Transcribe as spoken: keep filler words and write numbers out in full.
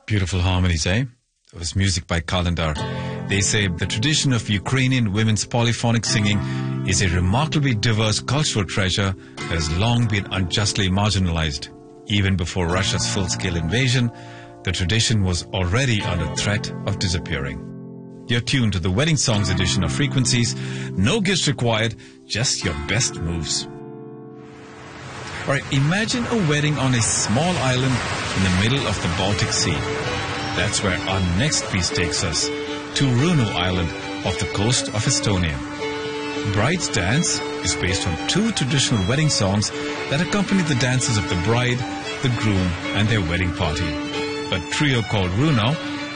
Beautiful harmonies, eh? It was music by Kalendar. They say the tradition of Ukrainian women's polyphonic singing is a remarkably diverse cultural treasure that has long been unjustly marginalized. Even before Russia's full-scale invasion, the tradition was already under threat of disappearing. You're tuned to the Wedding Songs edition of Frequencies. No gifts required, just your best moves. All right, imagine a wedding on a small island in the middle of the Baltic Sea. That's where our next piece takes us, to Runo Island off the coast of Estonia. Bride's Dance is based on two traditional wedding songs that accompany the dances of the bride, the groom, and their wedding party. A trio called Runo